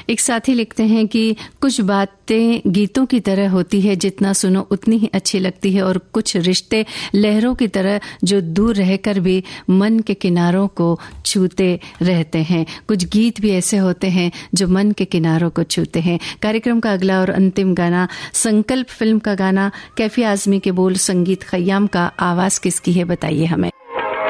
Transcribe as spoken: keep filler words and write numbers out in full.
एक साथी लिखते हैं कि कुछ बातें गीतों की तरह होती है, जितना सुनो उतनी ही अच्छी लगती है, और कुछ रिश्ते लहरों की तरह जो दूर रहकर भी मन के किनारों को छूते रहते हैं। कुछ गीत भी ऐसे होते हैं जो मन के किनारों को छूते हैं। कार्यक्रम का अगला और अंतिम गाना संकल्प फिल्म का गाना, कैफी आजमी के बोल, संगीत खयाम का, आवाज किसकी है बताइए हमें।